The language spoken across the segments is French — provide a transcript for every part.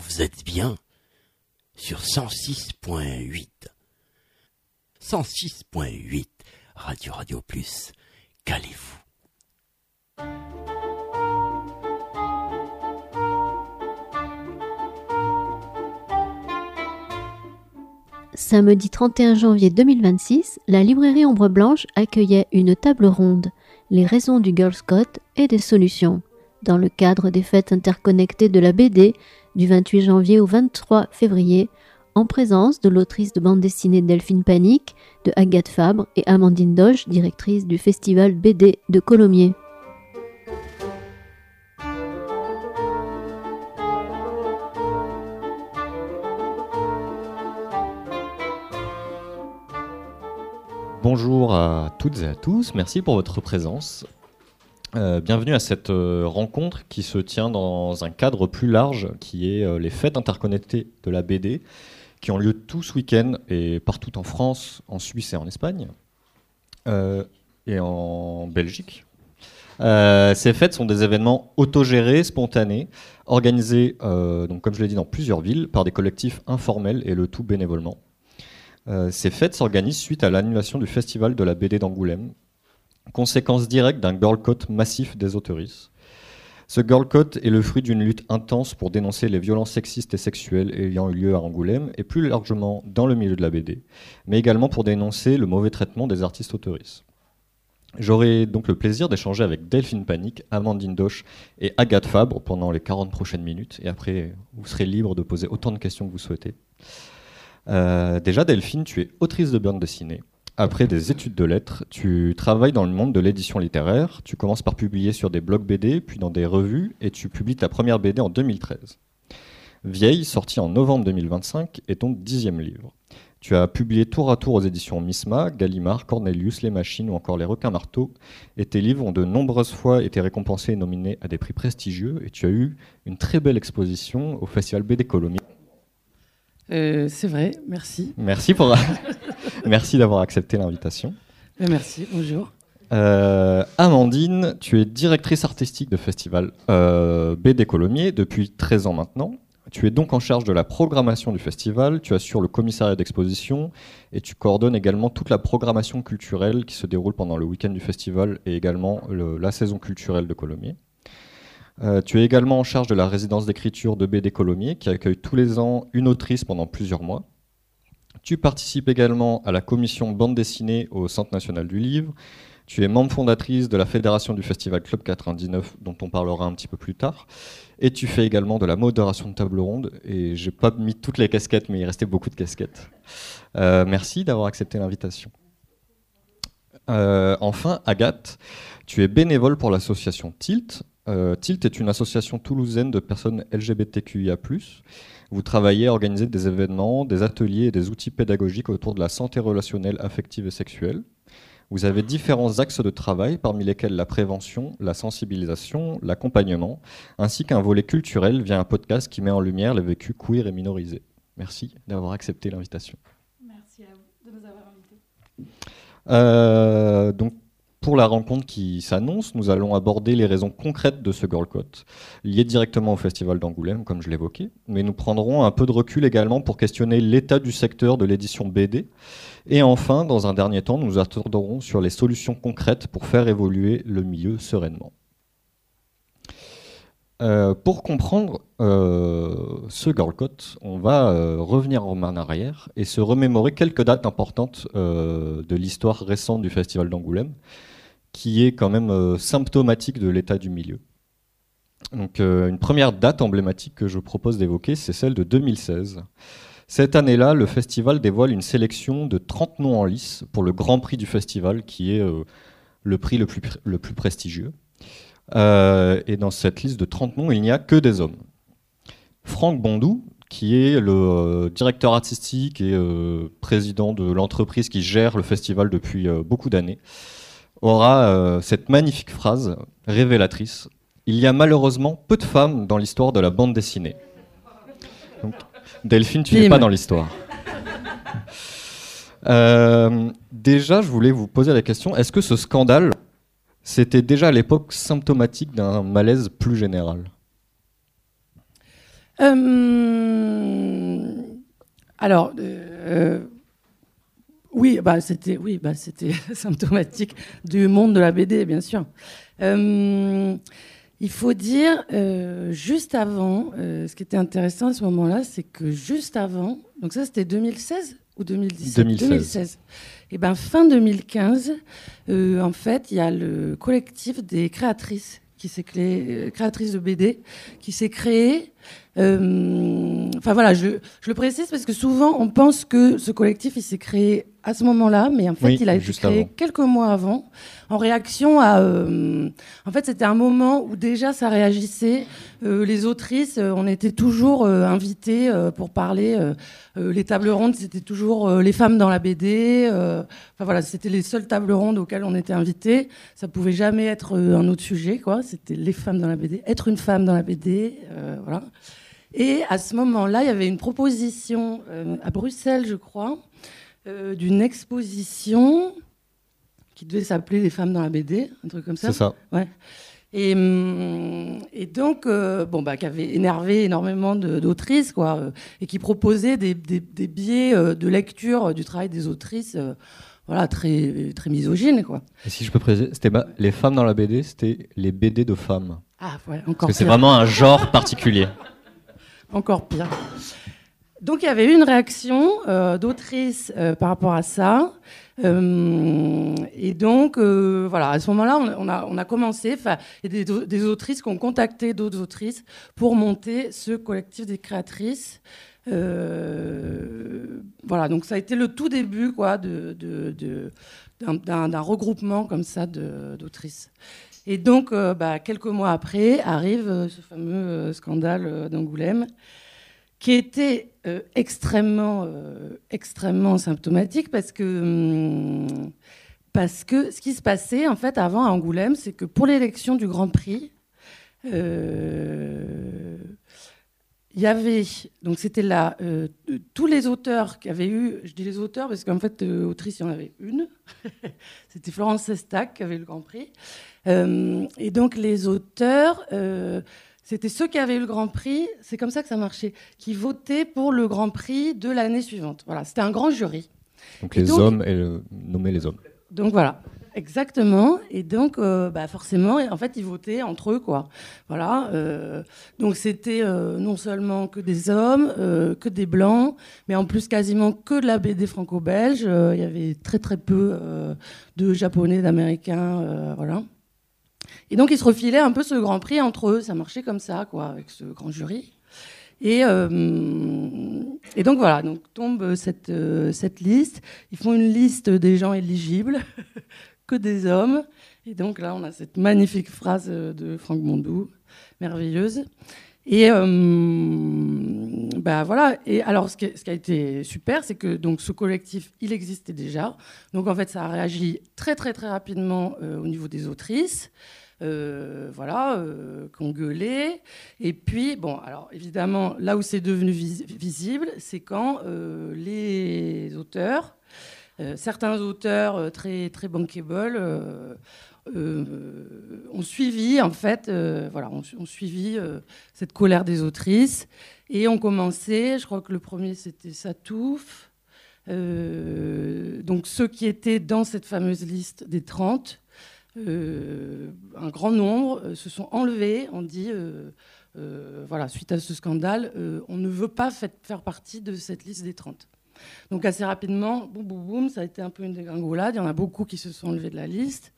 vous êtes bien sur 106.8. 106.8 Radio Plus. Calez-vous. Samedi 31 janvier 2026, la librairie Ombre Blanche accueillait une table ronde, les raisons du Girl Scout et des solutions, dans le cadre des fêtes interconnectées de la BD du 28 janvier au 23 février, en présence de l'autrice de bande dessinée Delphine Panique, de Agathe Fabre et Amandine Doche, directrice du festival BD de Colomiers. Bonjour à toutes et à tous, merci pour votre présence. Bienvenue à cette rencontre qui se tient dans un cadre plus large qui est les fêtes interconnectées de la BD qui ont lieu tout ce week-end et partout en France, en Suisse et en Espagne et en Belgique. Ces fêtes sont des événements autogérés, spontanés, organisés, donc comme je l'ai dit, dans plusieurs villes par des collectifs informels et le tout bénévolement. Ces fêtes s'organisent suite à l'annulation du festival de la BD d'Angoulême, conséquence directe d'un girl code massif des auteurices. Ce girl code est le fruit d'une lutte intense pour dénoncer les violences sexistes et sexuelles ayant eu lieu à Angoulême et plus largement dans le milieu de la BD, mais également pour dénoncer le mauvais traitement des artistes auteurices. J'aurai donc le plaisir d'échanger avec Delphine Panique, Amandine Doche et Agathe Fabre pendant les 40 prochaines minutes, et après vous serez libre de poser autant de questions que vous souhaitez. Déjà, Delphine, tu es autrice de bande dessinée. Après des études de lettres, tu travailles dans le monde de l'édition littéraire. Tu commences par publier sur des blogs BD, puis dans des revues, et tu publies ta première BD en 2013. Vieille, sortie en novembre 2025, est ton 10e livre. Tu as publié tour à tour aux éditions Misma, Gallimard, Cornelius, Les Machines ou encore Les Requins-Marteaux, et tes livres ont de nombreuses fois été récompensés et nominés à des prix prestigieux, et tu as eu une très belle exposition au Festival BD Colomiers. C'est vrai, merci. Merci d'avoir accepté l'invitation. Merci, bonjour. Amandine, tu es directrice artistique de festival BD Colomiers depuis 13 ans maintenant. Tu es donc en charge de la programmation du festival, tu assures le commissariat d'exposition et tu coordonnes également toute la programmation culturelle qui se déroule pendant le week-end du festival et également la saison culturelle de Colomiers. Tu es également en charge de la résidence d'écriture de BD Colomiers qui accueille tous les ans une autrice pendant plusieurs mois. Tu participes également à la commission bande dessinée au Centre national du livre. Tu es membre fondatrice de la fédération du festival Club 99 dont on parlera un petit peu plus tard. Et tu fais également de la modération de table ronde. Et j'ai pas mis toutes les casquettes mais il restait beaucoup de casquettes. Merci d'avoir accepté l'invitation. Enfin, Agathe, tu es bénévole pour l'association Tilt. Tilt est une association toulousaine de personnes LGBTQIA+. Vous travaillez à organiser des événements, des ateliers et des outils pédagogiques autour de la santé relationnelle, affective et sexuelle. Vous avez différents axes de travail, parmi lesquels la prévention, la sensibilisation, l'accompagnement, ainsi qu'un volet culturel via un podcast qui met en lumière les vécus queer et minorisés. Merci d'avoir accepté l'invitation. Merci à vous de nous avoir invités. Donc, pour la rencontre qui s'annonce, nous allons aborder les raisons concrètes de ce Girl Code, liées directement au Festival d'Angoulême, comme je l'évoquais, mais nous prendrons un peu de recul également pour questionner l'état du secteur de l'édition BD. Et enfin, dans un dernier temps, nous nous attarderons sur les solutions concrètes pour faire évoluer le milieu sereinement. Pour comprendre ce Girl Code, on va revenir en arrière et se remémorer quelques dates importantes de l'histoire récente du Festival d'Angoulême, qui est quand même symptomatique de l'état du milieu. Donc, une première date emblématique que je propose d'évoquer, c'est celle de 2016. Cette année-là, le festival dévoile une sélection de 30 noms en lice pour le Grand Prix du festival, qui est le prix le plus prestigieux. Et dans cette liste de 30 noms, il n'y a que des hommes. Franck Bondou, qui est le directeur artistique et président de l'entreprise qui gère le festival depuis beaucoup d'années, aura cette magnifique phrase révélatrice. Il y a malheureusement peu de femmes dans l'histoire de la bande dessinée. Donc, Delphine, tu n'es pas dans l'histoire. Déjà, je voulais vous poser la question, est-ce que ce scandale, c'était déjà à l'époque symptomatique d'un malaise plus général ? Alors, oui, c'était symptomatique du monde de la BD, bien sûr. Il faut dire, juste avant, ce qui était intéressant à ce moment-là, c'est que juste avant, donc ça c'était 2016 ou 2017 2016. Et fin 2015, en fait, il y a le collectif des créatrices qui s'est créé, créatrices de BD, qui s'est créé. Enfin voilà, je le précise parce que souvent on pense que ce collectif il s'est créé à ce moment-là, mais en fait Oui, il a été créé avant. quelques mois avant, en réaction à. En fait, c'était un moment où déjà ça réagissait. Les autrices, on était toujours invitées pour parler. Les tables rondes, c'était toujours les femmes dans la BD. Enfin voilà, c'était les seules tables rondes auxquelles on était invités. Ça pouvait jamais être un autre sujet, quoi. C'était les femmes dans la BD, être une femme dans la BD, voilà. Et à ce moment-là, il y avait une proposition à Bruxelles, je crois, d'une exposition qui devait s'appeler Les femmes dans la BD, un truc comme ça. C'est ça. Ouais. Et donc, qui avait énervé énormément d'autrices, quoi, et qui proposait des biais de lecture du travail des autrices, voilà, très, très misogynes, quoi. Et si je peux préciser, c'était les femmes dans la BD, c'était les BD de femmes. Ah ouais, Parce encore que c'est pire. vraiment un genre particulier. Encore pire. Donc il y avait eu une réaction d'autrices par rapport à ça. Et donc, voilà, à ce moment-là, on a commencé, il y a des autrices qui ont contacté d'autres autrices pour monter ce collectif des créatrices. Voilà, donc ça a été le tout début, quoi, d'un regroupement comme ça d'autrices. Et donc, quelques mois après, arrive ce fameux scandale d'Angoulême, qui était extrêmement symptomatique parce que ce qui se passait en fait avant à Angoulême, c'est que pour l'élection du Grand Prix, il y avait, donc c'était là, tous les auteurs qui avaient eu, je dis les auteurs parce qu'en fait, autrice, il y en avait une, c'était Florence Sestac qui avait eu le Grand Prix. Et donc les auteurs, c'était ceux qui avaient eu le Grand Prix, c'est comme ça que ça marchait, qui votaient pour le Grand Prix de l'année suivante. Voilà, c'était un grand jury. Donc les hommes, nommer les hommes. Donc voilà, exactement. Et donc forcément, en fait, ils votaient entre eux, quoi. Voilà. Donc c'était non seulement que des hommes, que des blancs, mais en plus quasiment que de la BD franco-belge. Il y avait très très peu de japonais, d'américains, voilà. Et donc, ils se refilaient un peu ce Grand Prix entre eux. Ça marchait comme ça, quoi, avec ce grand jury. Et donc, voilà. Donc, tombe cette liste. Ils font une liste des gens éligibles, que des hommes. Et donc, là, on a cette magnifique phrase de Franck Mondou, merveilleuse. Et voilà. Et alors, ce qui a été super, c'est que donc, ce collectif, il existait déjà. Donc, en fait, ça a réagi très, très, très rapidement au niveau des autrices. Voilà, qu'on gueulait. Et puis, bon, alors évidemment, là où c'est devenu visible, c'est quand les auteurs, certains auteurs très, très bankable, ont suivi, en fait, voilà, ont suivi cette colère des autrices et ont commencé, je crois que le premier c'était Satouf, donc ceux qui étaient dans cette fameuse liste des 30. Un grand nombre se sont enlevés. On dit, voilà, suite à ce scandale, on ne veut pas faire partie de cette liste des 30. Donc assez rapidement, boum, boum, boum, ça a été un peu une dégringolade. Il y en a beaucoup qui se sont enlevés de la liste.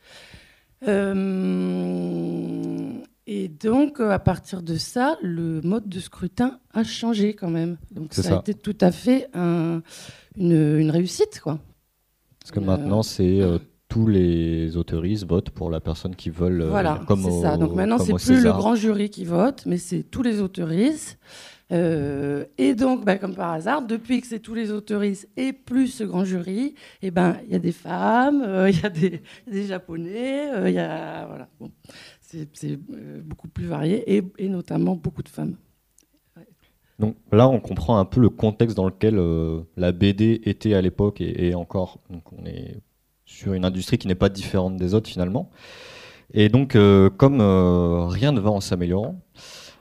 Et donc, à partir de ça, le mode de scrutin a changé quand même. Donc ça a été tout à fait une réussite, quoi. Parce que maintenant, c'est... tous les autoristes votent pour la personne qu'ils veulent. Voilà, c'est ça. Donc maintenant, c'est plus le grand jury qui vote, mais c'est tous les autoristes. Et donc, comme par hasard, depuis que c'est tous les autoristes et plus ce grand jury, il y a des femmes, il y a des Japonais, il y a voilà. Bon, c'est beaucoup plus varié et notamment beaucoup de femmes. Ouais. Donc là, on comprend un peu le contexte dans lequel la BD était à l'époque et encore. Donc on est sur une industrie qui n'est pas différente des autres finalement. Et donc, comme rien ne va en s'améliorant,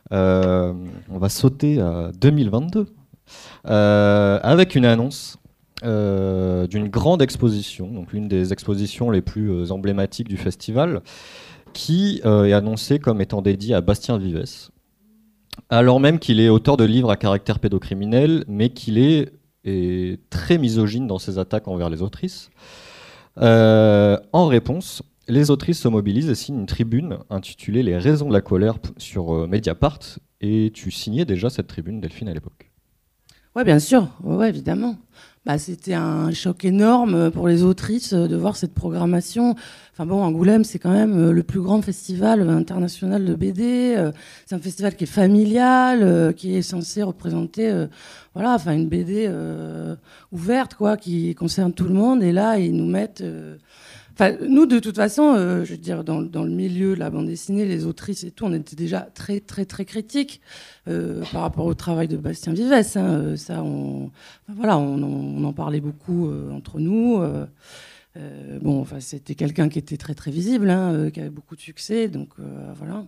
On va sauter à 2022 avec une annonce d'une grande exposition, donc l'une des expositions les plus emblématiques du festival, qui est annoncée comme étant dédiée à Bastien Vivès, alors même qu'il est auteur de livres à caractère pédocriminel, mais qu'il est très misogyne dans ses attaques envers les autrices. En réponse, les autrices se mobilisent et signent une tribune intitulée « Les raisons de la colère » sur Mediapart. Et tu signais déjà cette tribune, Delphine, à l'époque. Oui, bien sûr, ouais, évidemment. C'était un choc énorme pour les autrices de voir cette programmation. Enfin bon, Angoulême, c'est quand même le plus grand festival international de BD. C'est un festival qui est familial, qui est censé représenter une BD ouverte, quoi, qui concerne tout le monde. Et là, ils nous mettent... nous, de toute façon, je veux dire, dans le milieu de la bande dessinée, les autrices et tout, on était déjà très, très, très critiques par rapport au travail de Bastien Vivès. Ça, on en parlait beaucoup entre nous. C'était quelqu'un qui était très, très visible, qui avait beaucoup de succès. Donc, voilà.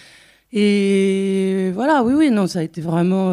Et voilà, oui, non, ça a été vraiment...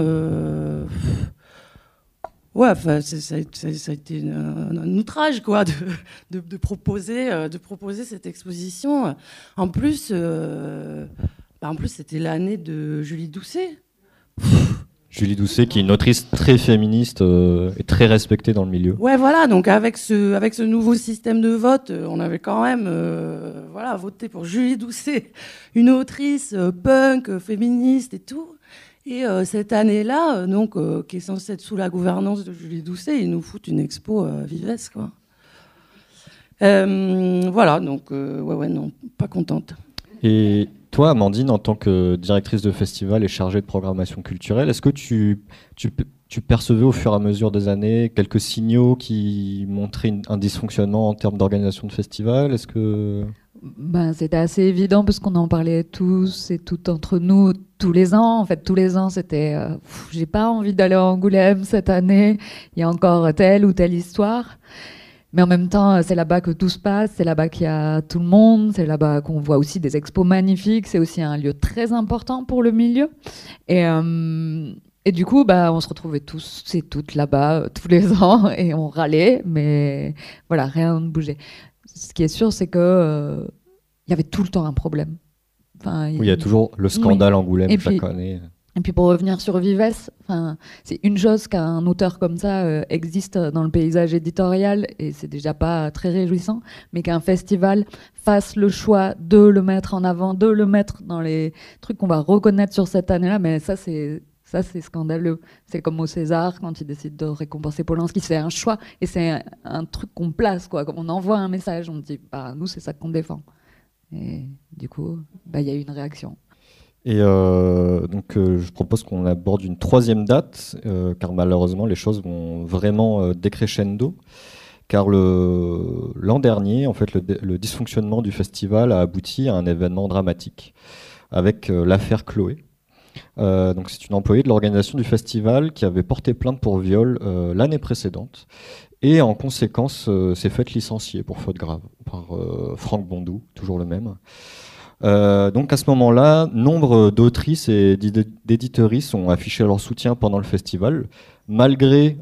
ça a été un outrage, quoi, de proposer cette exposition. En plus, c'était l'année de Julie Doucet. Julie Doucet, qui est une autrice très féministe et très respectée dans le milieu. Ouais, voilà. Donc avec ce nouveau système de vote, on avait quand même, voté pour Julie Doucet, une autrice punk, féministe et tout. Et cette année-là, qui est censée être sous la gouvernance de Julie Doucet, ils nous foutent une expo Vivès, quoi. Non, pas contente. Et toi, Amandine, en tant que directrice de festival et chargée de programmation culturelle, est-ce que tu percevais au fur et à mesure des années quelques signaux qui montraient un dysfonctionnement en termes d'organisation de festival? Est-ce que... C'était assez évident parce qu'on en parlait tous et toutes entre nous tous les ans. En fait, tous les ans, c'était j'ai pas envie d'aller à Angoulême cette année, il y a encore telle ou telle histoire. Mais en même temps, c'est là-bas que tout se passe, c'est là-bas qu'il y a tout le monde, c'est là-bas qu'on voit aussi des expos magnifiques, c'est aussi un lieu très important pour le milieu. Et du coup, on se retrouvait tous et toutes là-bas tous les ans et on râlait, mais voilà, rien ne bougeait. Ce qui est sûr, c'est que y avait tout le temps un problème. Oui, il y a toujours le scandale Angoulême chaque année. Et puis pour revenir sur Vivès, c'est une chose qu'un auteur comme ça existe dans le paysage éditorial, et c'est déjà pas très réjouissant, mais qu'un festival fasse le choix de le mettre en avant, de le mettre dans les trucs qu'on va reconnaître sur cette année-là, mais ça c'est scandaleux. C'est comme au César, quand ils décident de récompenser Polanski, c'est un choix, et c'est un truc qu'on place, quoi. On envoie un message, on dit, nous, c'est ça qu'on défend. Et du coup, y a eu une réaction. Et je propose qu'on aborde une troisième date, car malheureusement, les choses vont vraiment décrescendo. Car l'an dernier, en fait, le dysfonctionnement du festival a abouti à un événement dramatique, avec l'affaire Chloé. Donc c'est une employée de l'organisation du festival qui avait porté plainte pour viol l'année précédente et en conséquence s'est faite licencier pour faute grave par Franck Bondou, toujours le même. Donc à ce moment-là, nombre d'autrices et d'éditeuristes ont affiché leur soutien pendant le festival, malgré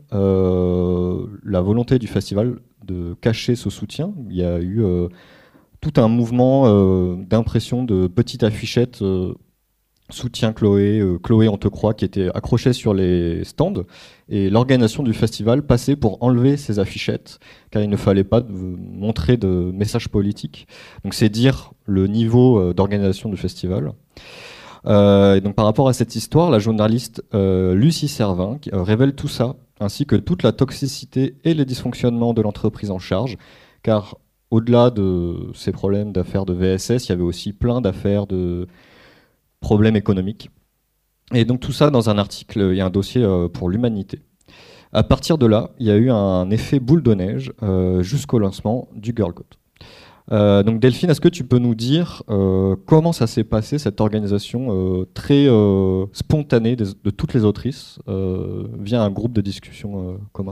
la volonté du festival de cacher ce soutien. Il y a eu tout un mouvement d'impression de petites affichettes soutien Chloé, Chloé on te croit, qui était accroché sur les stands, et l'organisation du festival passait pour enlever ces affichettes car il ne fallait pas montrer de messages politiques. Donc c'est dire le niveau d'organisation du festival. Et donc par rapport à cette histoire, la journaliste Lucie Servin révèle tout ça, ainsi que toute la toxicité et les dysfonctionnements de l'entreprise en charge, car au-delà de ces problèmes d'affaires de VSS, il y avait aussi plein d'affaires de problèmes économiques. Et donc tout ça dans un article et un dossier pour l'Humanité. À partir de là, il y a eu un effet boule de neige jusqu'au lancement du Girl Code. Donc Delphine, est-ce que tu peux nous dire comment ça s'est passé, cette organisation très spontanée de toutes les autrices via un groupe de discussion commun?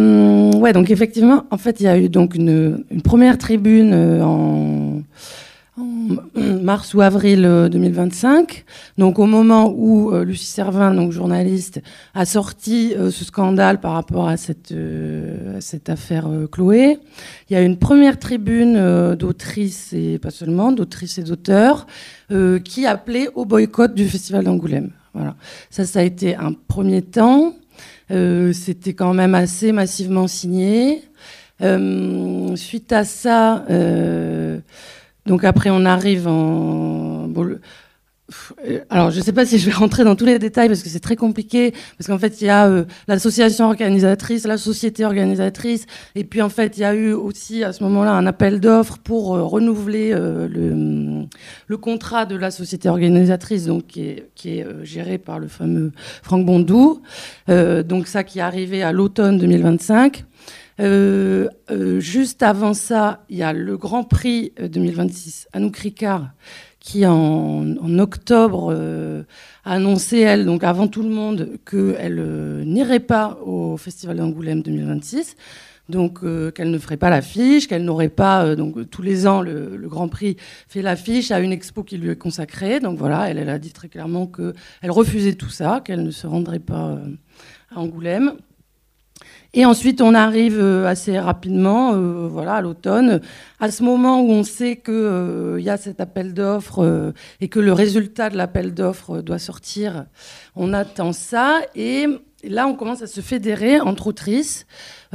Donc effectivement, en fait, il y a eu donc une première tribune en mars ou avril 2025. Donc au moment où Lucie Servin, donc journaliste, a sorti ce scandale par rapport à cette affaire Chloé, il y a une première tribune d'autrices et pas seulement, d'autrices et d'auteurs qui appelait au boycott du Festival d'Angoulême. Voilà. Ça a été un premier temps. C'était quand même assez massivement signé. Suite à ça, donc après on arrive en... Alors je ne sais pas si je vais rentrer dans tous les détails parce que c'est très compliqué, parce qu'en fait il y a l'association organisatrice, la société organisatrice, et puis en fait il y a eu aussi à ce moment-là un appel d'offres pour renouveler le contrat de la société organisatrice, donc qui est géré par le fameux Franck Bondou, donc ça qui est arrivé à l'automne 2025. Juste avant ça, il y a le Grand Prix 2026, Anouk Ricard, qui en octobre a annoncé, elle, donc avant tout le monde, qu'elle n'irait pas au Festival d'Angoulême 2026, donc qu'elle ne ferait pas l'affiche, qu'elle n'aurait pas, donc tous les ans, le Grand Prix fait l'affiche à une expo qui lui est consacrée. Donc voilà, elle a dit très clairement qu'elle refusait tout ça, qu'elle ne se rendrait pas à Angoulême. Et ensuite, on arrive assez rapidement, voilà, à l'automne, à ce moment où on sait qu'il y a cet appel d'offres et que le résultat de l'appel d'offres doit sortir. On attend ça et là, on commence à se fédérer entre autrices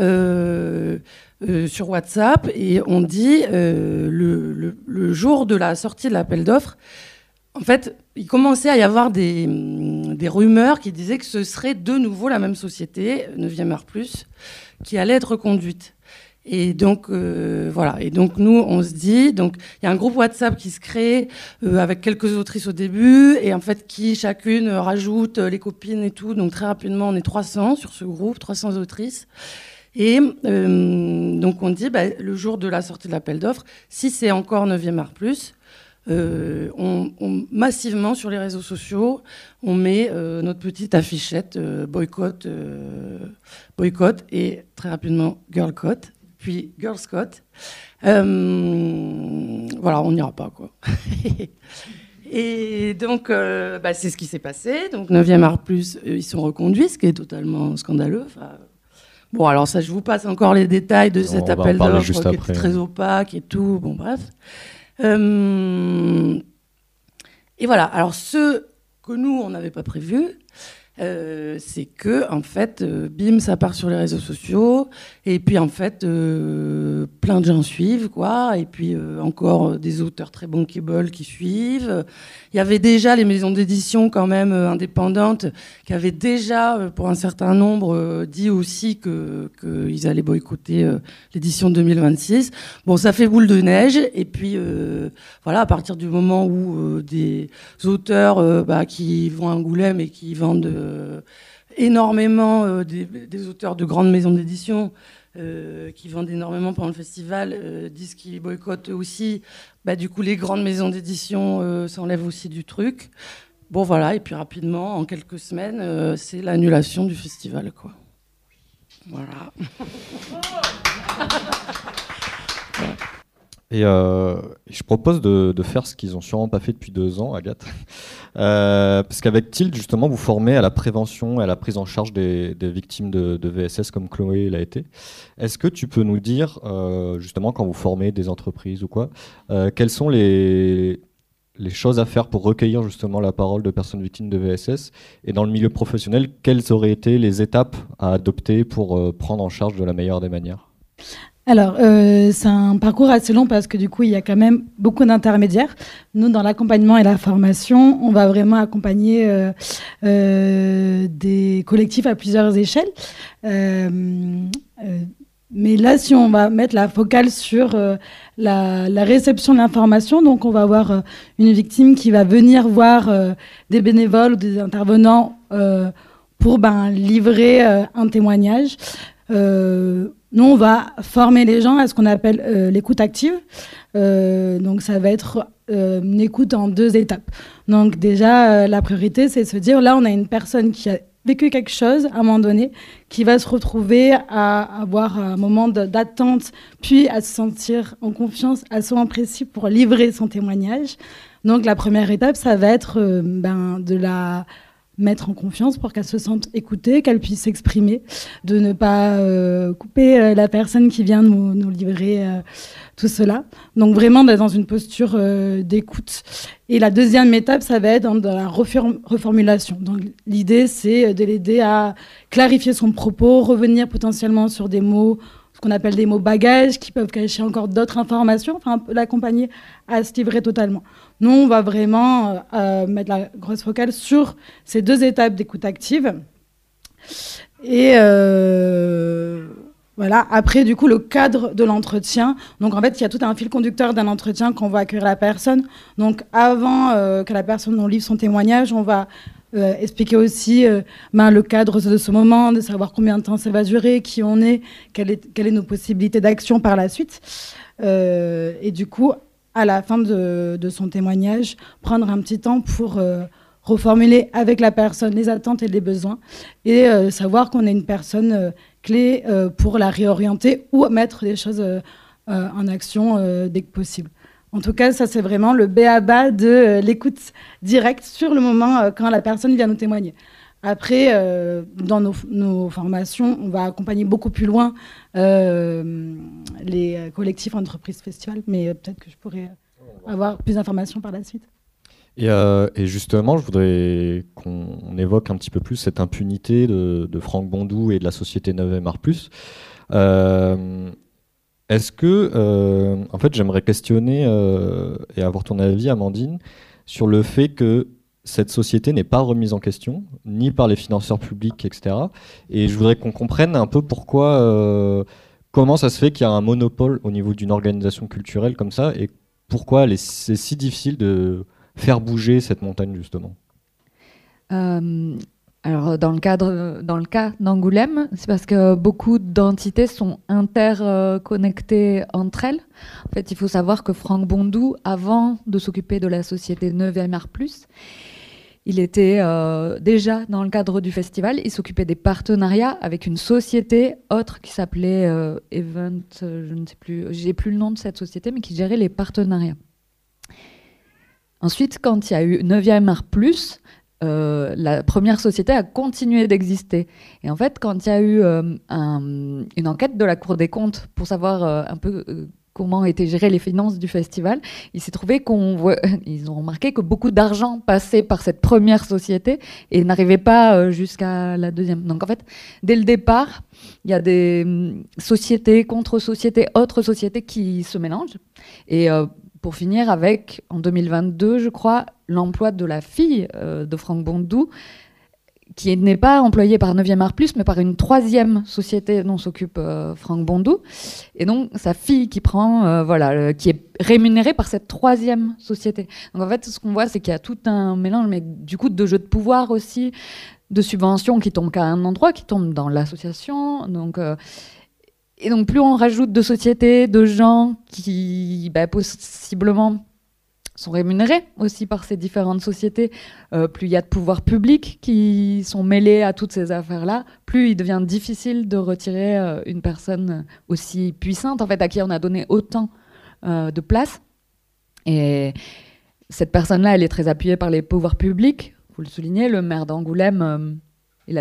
sur WhatsApp et on dit le jour de la sortie de l'appel d'offres, en fait, il commençait à y avoir des rumeurs qui disaient que ce serait de nouveau la même société, 9e Art Plus, qui allait être reconduite. Et donc, voilà. Et donc, nous, on se dit... Donc, il y a un groupe WhatsApp qui se crée avec quelques autrices au début et en fait, qui chacune rajoute les copines et tout. Donc, très rapidement, on est 300 sur ce groupe, 300 autrices. Et donc, on dit, le jour de la sortie de l'appel d'offres, si c'est encore 9e Art Plus... massivement sur les réseaux sociaux, on met notre petite affichette boycott et très rapidement girlcott, puis girlscott. Voilà, on n'ira pas quoi. Et donc, c'est ce qui s'est passé. Donc, 9e Art Plus, ils sont reconduits, ce qui est totalement scandaleux. Bon, alors ça, je vous passe encore les détails de cet appel d'offres qui était très opaque et tout. Bon, bref. Et voilà. Alors, ce que nous, on n'avait pas prévu, c'est que, en fait, bim, ça part sur les réseaux sociaux. Et puis, en fait, plein de gens suivent, quoi. Et puis, encore des auteurs très bankable qui suivent. Il y avait déjà les maisons d'édition, quand même, indépendantes, qui avaient déjà, pour un certain nombre, dit aussi qu'ils allaient boycotter l'édition 2026. Bon, ça fait boule de neige. Et puis, voilà, à partir du moment où des auteurs qui vont à Angoulême et qui vendent énormément, des auteurs de grandes maisons d'édition, qui vendent énormément pendant le festival, disent qu'ils boycottent aussi. Du coup, les grandes maisons d'édition s'enlèvent aussi du truc. Bon, voilà. Et puis, rapidement, en quelques semaines, c'est l'annulation du festival, quoi. Voilà. Et je propose de faire ce qu'ils n'ont sûrement pas fait depuis 2 ans, Agathe. Parce qu'avec Tilt, justement, vous formez à la prévention et à la prise en charge des victimes de VSS comme Chloé l'a été. Est-ce que tu peux nous dire, justement, quand vous formez des entreprises ou quoi, quelles sont les choses à faire pour recueillir justement la parole de personnes victimes de VSS, et dans le milieu professionnel, quelles auraient été les étapes à adopter pour prendre en charge de la meilleure des manières ? Alors, c'est un parcours assez long parce que du coup, il y a quand même beaucoup d'intermédiaires. Nous, dans l'accompagnement et la formation, on va vraiment accompagner des collectifs à plusieurs échelles. Mais là, si on va mettre la focale sur la réception de l'information, donc on va avoir une victime qui va venir voir des bénévoles ou des intervenants pour livrer un témoignage. Nous, on va former les gens à ce qu'on appelle l'écoute active. Donc, ça va être une écoute en 2 étapes. Donc, déjà, la priorité, c'est de se dire, là, on a une personne qui vécu quelque chose à un moment donné, qui va se retrouver à avoir un moment d'attente, puis à se sentir en confiance à ce moment précis pour livrer son témoignage. Donc la première étape, ça va être de la mettre en confiance pour qu'elle se sente écoutée, qu'elle puisse s'exprimer, de ne pas couper la personne qui vient nous livrer tout cela. Donc vraiment d'être dans une posture d'écoute. Et la deuxième étape, ça va être dans la reformulation. Donc l'idée, c'est de l'aider à clarifier son propos, revenir potentiellement sur des mots, ce qu'on appelle des mots bagages, qui peuvent cacher encore d'autres informations, enfin l'accompagner à se livrer totalement. Nous, on va vraiment mettre la grosse focale sur ces deux étapes d'écoute active. Et voilà. Après, du coup, le cadre de l'entretien. Donc, en fait, il y a tout un fil conducteur d'un entretien qu'on va accueillir la personne. Donc, avant que la personne nous livre son témoignage, on va expliquer aussi le cadre de ce moment, de savoir combien de temps ça va durer, qui on est, quelles est nos possibilités d'action par la suite. Et du coup, à la fin de son témoignage, prendre un petit temps pour reformuler avec la personne les attentes et les besoins et savoir qu'on est une personne clé pour la réorienter ou mettre des choses en action dès que possible. En tout cas, ça, c'est vraiment le b.a.-ba de l'écoute directe sur le moment quand la personne vient nous témoigner. Après, dans nos formations, on va accompagner beaucoup plus loin les collectifs entreprises festivals, mais peut-être que je pourrais avoir plus d'informations par la suite. Et justement, je voudrais qu'on évoque un petit peu plus cette impunité de Franck Bondou et de la société 9e Art+. Est-ce que, en fait, j'aimerais questionner et avoir ton avis, Amandine, sur le fait que cette société n'est pas remise en question, ni par les financeurs publics, etc. Et je voudrais qu'on comprenne un peu pourquoi, comment ça se fait qu'il y a un monopole au niveau d'une organisation culturelle comme ça, et pourquoi c'est si difficile de faire bouger cette montagne, justement. Alors, dans le cas d'Angoulême, c'est parce que beaucoup d'entités sont interconnectées entre elles. En fait, il faut savoir que Franck Bondou, avant de s'occuper de la société 9e Art+, il était déjà dans le cadre du festival. Il s'occupait des partenariats avec une société autre qui s'appelait Event, je ne sais plus, j'ai plus le nom de cette société, mais qui gérait les partenariats. Ensuite, quand il y a eu 9e Art+, la première société a continué d'exister. Et en fait, quand il y a eu une enquête de la Cour des comptes pour savoir un peu comment étaient gérées les finances du festival, il s'est trouvé ils ont remarqué que beaucoup d'argent passait par cette première société et n'arrivait pas jusqu'à la deuxième. Donc en fait, dès le départ, il y a des sociétés, contre-sociétés, autres sociétés qui se mélangent. Et pour finir avec, en 2022, je crois, l'emploi de la fille de Franck Bondou, qui n'est pas employée par 9e Art+, mais par une troisième société dont s'occupe Franck Bondou. Et donc, sa fille qui prend, qui est rémunérée par cette troisième société. Donc, en fait, ce qu'on voit, c'est qu'il y a tout un mélange, mais du coup, de jeux de pouvoir aussi, de subventions qui tombent qu'à un endroit, qui tombent dans l'association. Et donc, plus on rajoute de sociétés, de gens qui, possiblement, sont rémunérés aussi par ces différentes sociétés, plus il y a de pouvoirs publics qui sont mêlés à toutes ces affaires-là, plus il devient difficile de retirer une personne aussi puissante, en fait, à qui on a donné autant de place. Et cette personne-là, elle est très appuyée par les pouvoirs publics. Il faut le souligner, le maire d'Angoulême, il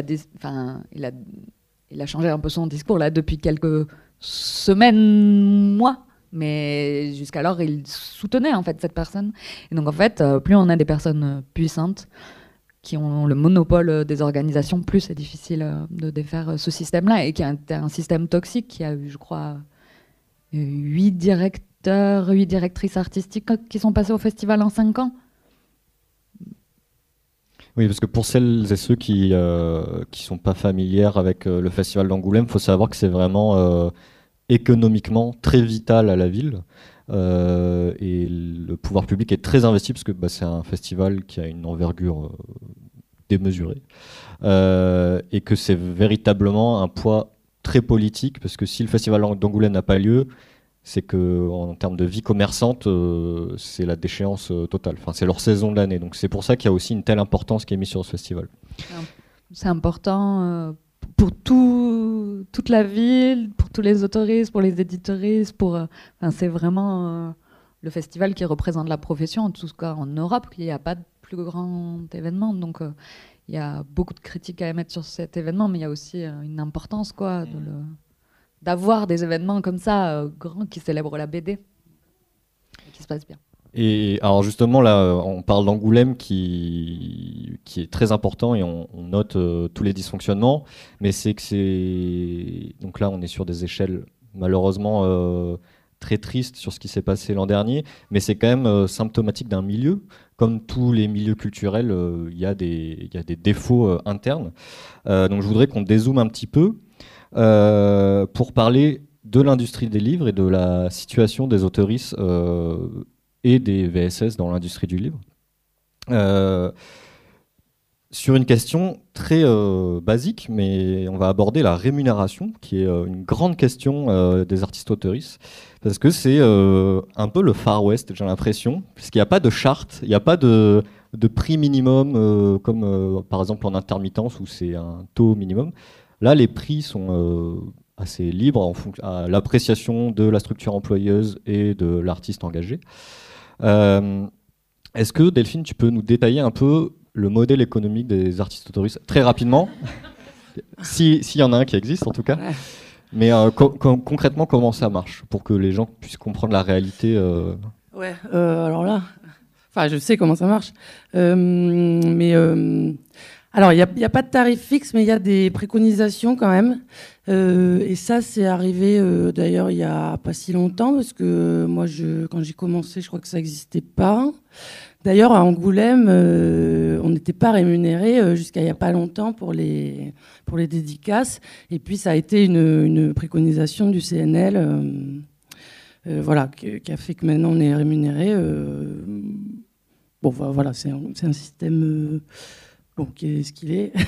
a changé un peu son discours là depuis quelques semaines, mois, mais jusqu'alors il soutenait en fait cette personne. Et donc en fait, plus on a des personnes puissantes qui ont le monopole des organisations, plus c'est difficile de défaire ce système-là, et qui est un système toxique qui a eu, je crois, 8 directrices artistiques qui sont passées au festival en 5 ans. Oui, parce que pour celles et ceux qui sont pas familières avec le festival d'Angoulême, il faut savoir que c'est vraiment économiquement très vital à la ville. Et le pouvoir public est très investi parce que c'est un festival qui a une envergure démesurée. Et que c'est véritablement un poids très politique, parce que si le festival d'Angoulême n'a pas lieu, c'est qu'en termes de vie commerçante, c'est la déchéance totale. Enfin, c'est leur saison de l'année. Donc c'est pour ça qu'il y a aussi une telle importance qui est mise sur ce festival. C'est important pour toute la ville, pour tous les autoristes, pour les éditoristes. C'est vraiment le festival qui représente la profession, en tout cas en Europe. Il n'y a pas de plus grand événement. Donc, il y a beaucoup de critiques à émettre sur cet événement, mais il y a aussi une importance d'avoir des événements comme ça, grands, qui célèbrent la BD et qui se passent bien. Et alors justement, là, on parle d'Angoulême qui est très important et on note tous les dysfonctionnements, mais donc là, on est sur des échelles malheureusement très tristes sur ce qui s'est passé l'an dernier, mais c'est quand même symptomatique d'un milieu. Comme tous les milieux culturels, il y a des défauts internes. Donc je voudrais qu'on dézoome un petit peu pour parler de l'industrie des livres et de la situation des auteuristes et des VSS dans l'industrie du livre. Sur une question très basique, mais on va aborder la rémunération, qui est une grande question des artistes auteuristes, parce que c'est un peu le Far West, j'ai l'impression, puisqu'il n'y a pas de charte, il n'y a pas de prix minimum, comme par exemple en intermittence, où c'est un taux minimum. Là, les prix sont assez libres à l'appréciation de la structure employeuse et de l'artiste engagé. Est-ce que, Delphine, tu peux nous détailler un peu le modèle économique des artistes auteuristes, très rapidement, s'il y en a un qui existe en tout cas, mais concrètement, comment ça marche, pour que les gens puissent comprendre la réalité Ouais, alors là, je sais comment ça marche, mais alors il n'y a pas de tarif fixe, mais il y a des préconisations quand même, et ça c'est arrivé d'ailleurs il n'y a pas si longtemps, parce que moi quand j'ai commencé, je crois que ça n'existait pas. D'ailleurs, à Angoulême, on n'était pas rémunéré jusqu'à il n'y a pas longtemps pour les dédicaces. Et puis, ça a été une préconisation du CNL qui a fait que maintenant on est rémunéré. Voilà, c'est un système qui est ce qu'il est.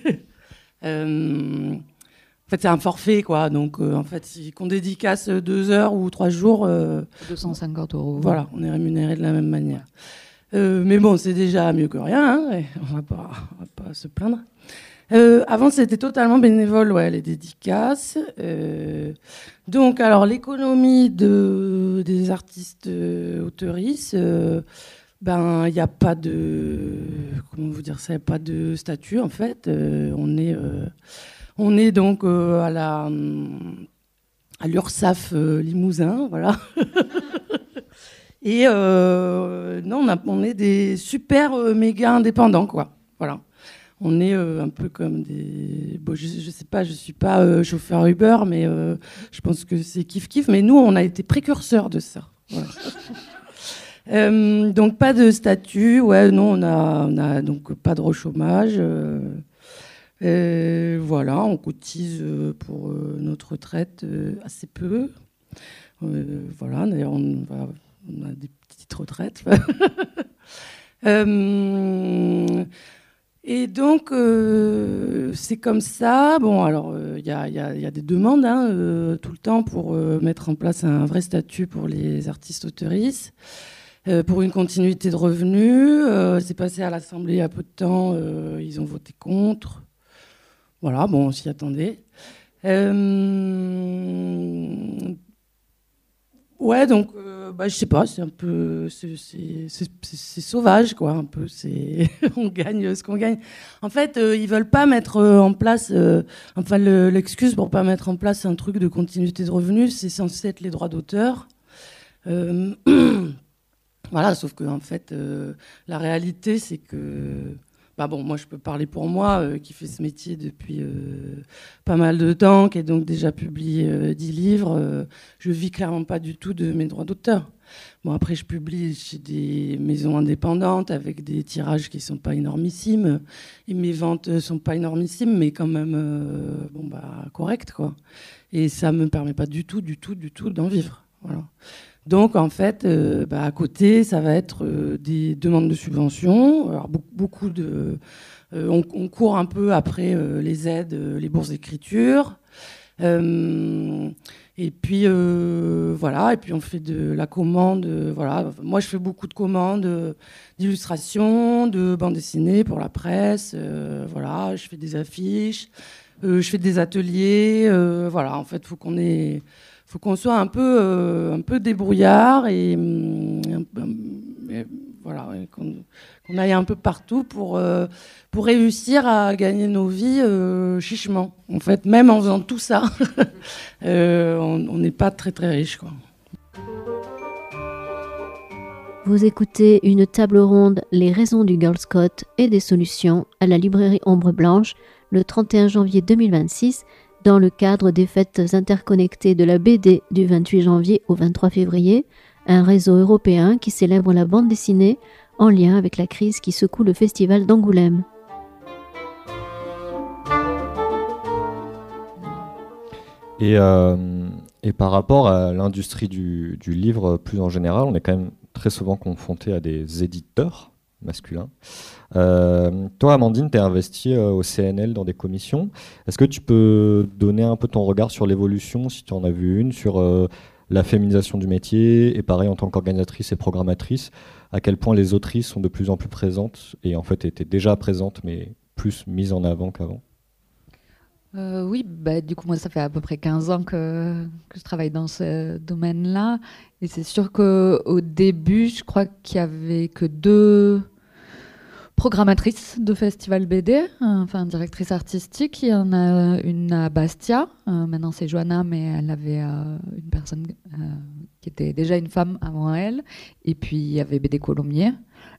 En fait, c'est un forfait, quoi. Donc, en fait, qu'on dédicace 2 heures ou 3 jours... 250 €. Voilà, on est rémunéré de la même manière. Mais bon, c'est déjà mieux que rien, hein, on va pas se plaindre. Avant, c'était totalement bénévole, les dédicaces. Donc, alors, l'économie des artistes auteuristes, il n'y a pas de... Comment vous dire ça? Il n'y a pas de statut, en fait. On est donc à l'URSSAF Limousin, voilà. Et non, on est des super méga indépendants, quoi. Voilà. On est un peu comme des... Bon, je sais pas, je suis pas chauffeur Uber, mais je pense que c'est kiff-kiff. Mais nous, on a été précurseurs de ça. Voilà. Donc, pas de statut. Non, on a donc pas de chômage. Voilà, on cotise pour notre retraite assez peu. Voilà, d'ailleurs, on a des petites retraites. Et donc, c'est comme ça. Bon, alors, il y a des demandes tout le temps pour mettre en place un vrai statut pour les artistes auteuristes, pour une continuité de revenus. C'est passé à l'Assemblée il y a peu de temps. Ils ont voté contre. Voilà, bon, on s'y attendait. Donc, je sais pas, c'est un peu, c'est sauvage, quoi, un peu. On gagne ce qu'on gagne. En fait, ils veulent pas mettre en place, l'excuse pour pas mettre en place un truc de continuité de revenus, c'est censé être les droits d'auteur. Voilà, sauf que en fait, la réalité, c'est que moi, je peux parler pour moi, qui fais ce métier depuis pas mal de temps, qui a donc déjà publié 10 livres. Je vis clairement pas du tout de mes droits d'auteur. Bon, après, je publie chez des maisons indépendantes avec des tirages qui sont pas énormissimes. Et mes ventes sont pas énormissimes, mais quand même, correctes, quoi. Et ça me permet pas du tout d'en vivre. Voilà. Donc, en fait, à côté, ça va être des demandes de subventions. Alors, beaucoup de... on court un peu après les aides, les bourses d'écriture. Et puis voilà, et puis on fait de la commande. Voilà, moi je fais beaucoup de commandes d'illustrations, de bandes dessinées pour la presse. Voilà, je fais des affiches, je fais des ateliers. Voilà, en fait, faut qu'on soit un peu débrouillard et voilà, et qu'on aille un peu partout pour réussir à gagner nos vies chichement. En fait, même en faisant tout ça, on n'est pas très très riche, quoi. Vous écoutez une table ronde Les raisons du Girl Scout et des solutions à la librairie Ombre Blanche le 31 janvier 2026 dans le cadre des fêtes interconnectées de la BD du 28 janvier au 23 février, un réseau européen qui célèbre la bande dessinée en lien avec la crise qui secoue le festival d'Angoulême. Et par rapport à l'industrie du livre plus en général, on est quand même très souvent confronté à des éditeurs masculins. Toi, Amandine, tu es investie au CNL dans des commissions. Est-ce que tu peux donner un peu ton regard sur l'évolution, si tu en as vu une, sur la féminisation du métier, et pareil en tant qu'organisatrice et programmatrice, à quel point les autrices sont de plus en plus présentes, et en fait étaient déjà présentes, mais plus mises en avant qu'avant? Oui, du coup, moi, ça fait à peu près 15 ans que je travaille dans ce domaine-là. Et c'est sûr qu'au début, je crois qu'il n'y avait que 2 programmatrices de festival BD, enfin directrice artistique. Il y en a une à Bastia. Maintenant, c'est Johanna, mais elle avait une personne qui était déjà une femme avant elle. Et puis, il y avait BD Colomiers.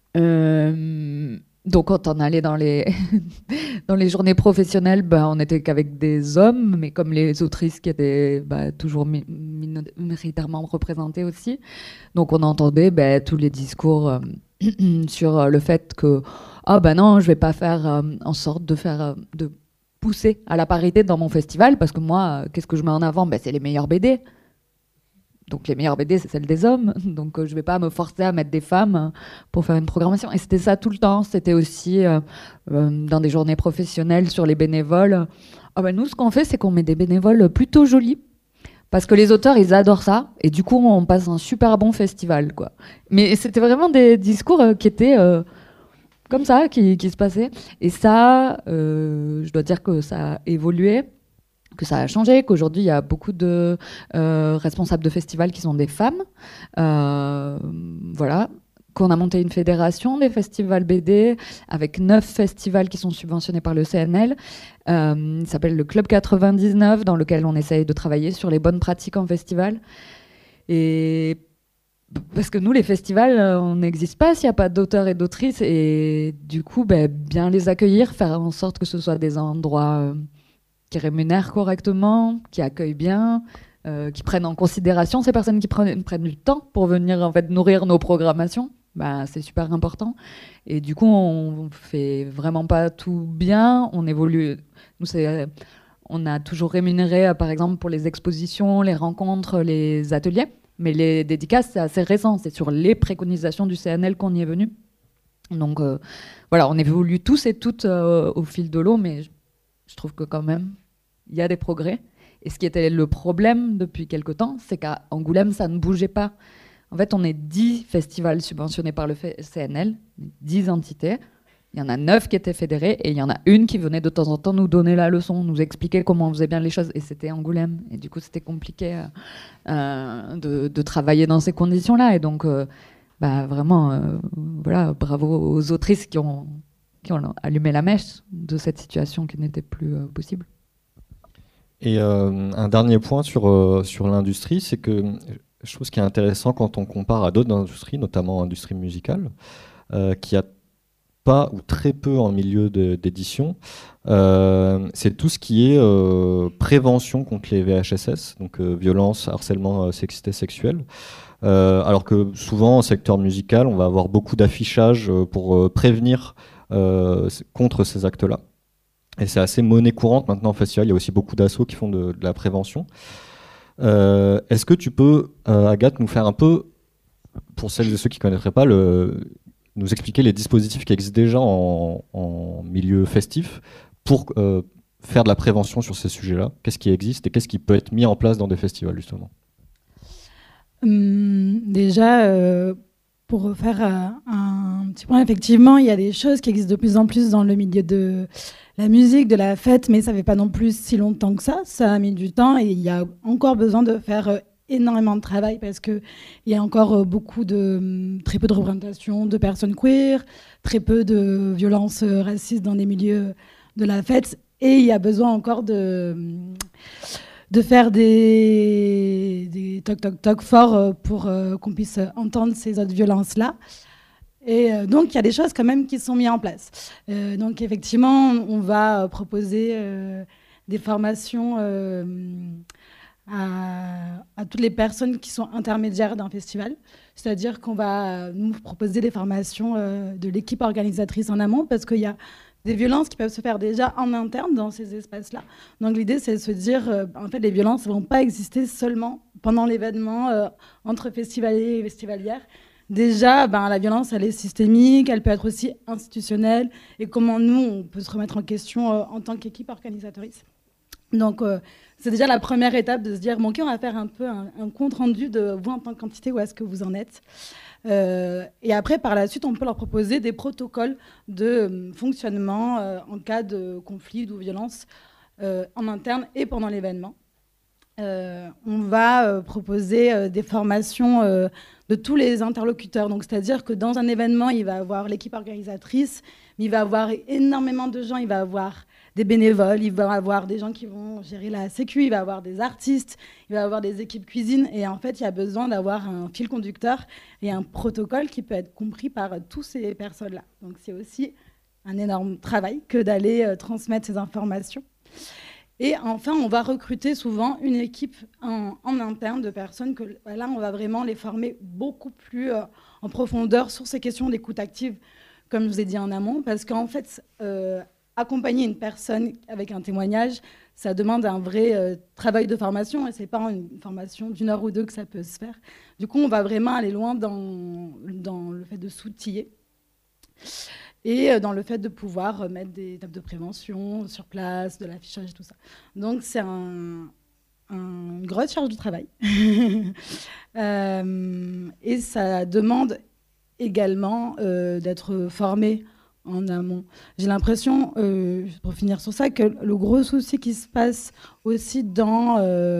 Donc, quand on allait dans les, dans les journées professionnelles, on n'était qu'avec des hommes, mais comme les autrices qui étaient toujours minoritairement représentées aussi. Donc, on entendait tous les discours sur le fait que non, je ne vais pas faire en sorte de pousser à la parité dans mon festival, parce que moi, qu'est-ce que je mets en avant? C'est les meilleures BD. Donc les meilleures BD, c'est celles des hommes. Donc je ne vais pas me forcer à mettre des femmes pour faire une programmation. Et c'était ça tout le temps. C'était aussi dans des journées professionnelles sur les bénévoles. Nous, ce qu'on fait, c'est qu'on met des bénévoles plutôt jolis. Parce que les auteurs, ils adorent ça. Et du coup, on passe un super bon festival, quoi. Mais c'était vraiment des discours qui étaient comme ça, qui se passaient. Et ça, je dois dire que ça a évolué, que ça a changé, qu'aujourd'hui il y a beaucoup de responsables de festivals qui sont des femmes, voilà, qu'on a monté une fédération des festivals BD avec 9 festivals qui sont subventionnés par le CNL. Il s'appelle le Club 99, dans lequel on essaye de travailler sur les bonnes pratiques en festival. Et parce que nous, les festivals, on n'existe pas s'il n'y a pas d'auteurs et d'autrices, et du coup, bien les accueillir, faire en sorte que ce soit des endroits qui rémunèrent correctement, qui accueillent bien, qui prennent en considération ces personnes qui prennent du temps pour venir en fait nourrir nos programmations. C'est super important. Et du coup, on fait vraiment pas tout bien. On évolue. Nous, on a toujours rémunéré, par exemple, pour les expositions, les rencontres, les ateliers. Mais les dédicaces, c'est assez récent. C'est sur les préconisations du CNL qu'on y est venu. Donc, voilà, on évolue tous et toutes au fil de l'eau, mais je trouve que quand même, il y a des progrès. Et ce qui était le problème depuis quelque temps, c'est qu'à Angoulême, ça ne bougeait pas. En fait, on est 10 festivals subventionnés par le CNL, 10 entités. Il y en a 9 qui étaient fédérées et il y en a une qui venait de temps en temps nous donner la leçon, nous expliquer comment on faisait bien les choses. Et c'était Angoulême. Et du coup, c'était compliqué de travailler dans ces conditions-là. Et donc, vraiment, voilà, bravo aux autrices qui ont allumé la mèche de cette situation qui n'était plus possible. Et un dernier point sur l'industrie, c'est que je trouve ce qui est intéressant quand on compare à d'autres industries, notamment l'industrie musicale, qui a pas ou très peu en milieu d'édition, c'est tout ce qui est prévention contre les VHSS, donc violence, harcèlement sexiste et sexuel. Alors que souvent, au secteur musical, on va avoir beaucoup d'affichage pour prévenir contre ces actes-là. Et c'est assez monnaie courante maintenant au festival. Il y a aussi beaucoup d'assauts qui font de la prévention. Est-ce que tu peux, Agathe, nous faire un peu, pour celles et ceux qui ne connaîtraient pas, nous expliquer les dispositifs qui existent déjà en milieu festif pour faire de la prévention sur ces sujets-là? Qu'est-ce qui existe et qu'est-ce qui peut être mis en place dans des festivals, justement? Déjà, pour faire un petit point, effectivement, il y a des choses qui existent de plus en plus dans le milieu de la musique, de la fête, mais ça ne fait pas non plus si longtemps que ça. Ça a mis du temps et il y a encore besoin de faire énormément de travail parce qu'il y a encore très peu de représentation de personnes queer, très peu de violences racistes dans les milieux de la fête et il y a besoin encore de faire des toc forts pour qu'on puisse entendre ces autres violences-là. Et donc, il y a des choses quand même qui sont mises en place. Donc, effectivement, on va proposer des formations à toutes les personnes qui sont intermédiaires d'un festival. C'est-à-dire qu'on va nous proposer des formations de l'équipe organisatrice en amont parce qu'il y a des violences qui peuvent se faire déjà en interne dans ces espaces-là. Donc l'idée, c'est de se dire, en fait, les violences ne vont pas exister seulement pendant l'événement entre festivaliers et festivalières. Déjà, la violence, elle est systémique, elle peut être aussi institutionnelle. Et comment nous, on peut se remettre en question en tant qu'équipe organisatrice. Donc, c'est déjà la première étape de se dire, bon, OK, on va faire un peu un compte-rendu de vous en tant qu'entité, où est-ce que vous en êtes. Et après, par la suite, on peut leur proposer des protocoles de fonctionnement en cas de conflit ou violence en interne et pendant l'événement. On va proposer des formations de tous les interlocuteurs. Donc, c'est-à-dire que dans un événement, il va y avoir l'équipe organisatrice, mais il va y avoir énormément de gens, il va y avoir des bénévoles, il va y avoir des gens qui vont gérer la sécu, il va y avoir des artistes, il va y avoir des équipes cuisine. Et en fait, il y a besoin d'avoir un fil conducteur et un protocole qui peut être compris par toutes ces personnes-là. Donc, c'est aussi un énorme travail que d'aller transmettre ces informations. Et enfin, on va recruter souvent une équipe en interne de personnes que là, on va vraiment les former beaucoup plus en profondeur sur ces questions d'écoute active, comme je vous ai dit en amont, parce qu'en fait, accompagner une personne avec un témoignage, ça demande un vrai travail de formation et c'est pas une formation d'une heure ou deux que ça peut se faire. Du coup, on va vraiment aller loin dans le fait de s'outiller et dans le fait de pouvoir mettre des étapes de prévention sur place, de l'affichage et tout ça. Donc, c'est une grosse charge de travail. Et ça demande également d'être formé en amont. J'ai l'impression, pour finir sur ça, que le gros souci qui se passe aussi dans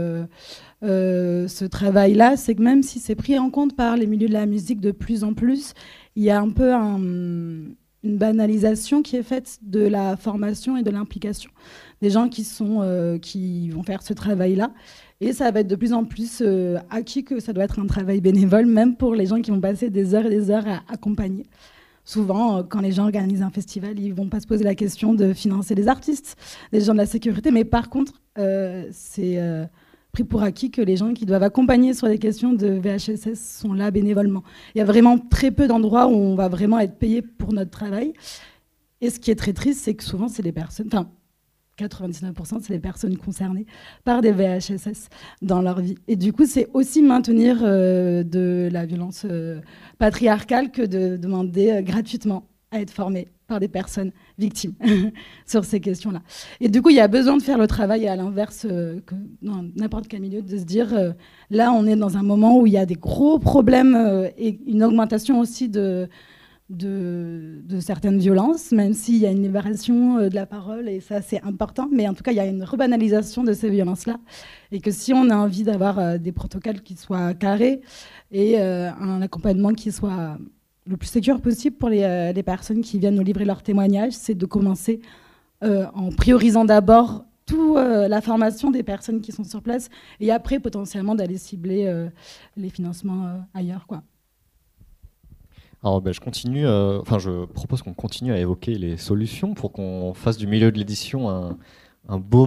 ce travail-là, c'est que même si c'est pris en compte par les milieux de la musique de plus en plus, il y a un peu une banalisation qui est faite de la formation et de l'implication des gens qui vont faire ce travail-là. Et ça va être de plus en plus acquis que ça doit être un travail bénévole, même pour les gens qui vont passer des heures et des heures à accompagner. Souvent, quand les gens organisent un festival, ils ne vont pas se poser la question de financer les artistes, les gens de la sécurité, mais par contre, c'est pris pour acquis que les gens qui doivent accompagner sur les questions de VHSS sont là bénévolement. Il y a vraiment très peu d'endroits où on va vraiment être payé pour notre travail. Et ce qui est très triste, c'est que souvent, c'est les personnes... 99%, c'est les personnes concernées par des VHSS dans leur vie. Et du coup, c'est aussi maintenir de la violence patriarcale que de demander gratuitement à être formé par des personnes victimes sur ces questions-là. Et du coup, il y a besoin de faire le travail à l'inverse que dans n'importe quel milieu, de se dire, là, on est dans un moment où il y a des gros problèmes et une augmentation aussi de certaines violences, même s'il y a une libération de la parole, et ça, c'est important. Mais en tout cas, il y a une rebanalisation de ces violences-là. Et que si on a envie d'avoir des protocoles qui soient carrés et un accompagnement qui soit le plus sécure possible pour les personnes qui viennent nous livrer leurs témoignages, c'est de commencer en priorisant d'abord toute la formation des personnes qui sont sur place et après, potentiellement, d'aller cibler les financements ailleurs, quoi. Alors, je continue. Je propose qu'on continue à évoquer les solutions pour qu'on fasse du milieu de l'édition un beau